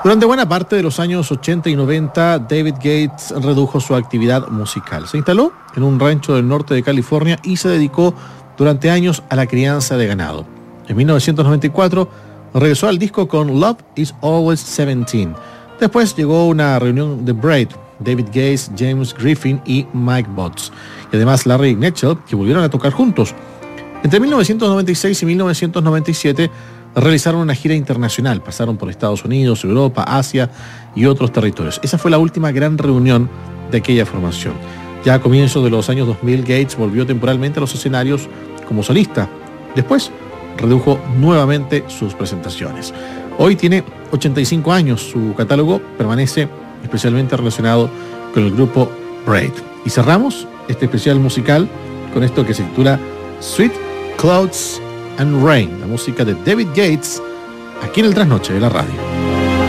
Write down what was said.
Durante buena parte de los años 80 y 90, David Gates redujo su actividad musical. Se instaló en un rancho del norte de California y se dedicó durante años a la crianza de ganado. En 1994 regresó al disco con Love is Always 17. Después llegó una reunión de Braid, David Gates, James Griffin y Mike Botts. Y además Larry Knetchell, que volvieron a tocar juntos. Entre 1996 y 1997 realizaron una gira internacional. Pasaron por Estados Unidos, Europa, Asia y otros territorios. Esa fue la última gran reunión de aquella formación. Ya a comienzos de los años 2000, Gates volvió temporalmente a los escenarios como solista. Después redujo nuevamente sus presentaciones. Hoy tiene 85 años. Su catálogo permanece especialmente relacionado con el grupo Braid. Y cerramos este especial musical con esto que se titula Sweet Clouds and Rain, la música de David Gates, aquí en el Trasnoche de la radio.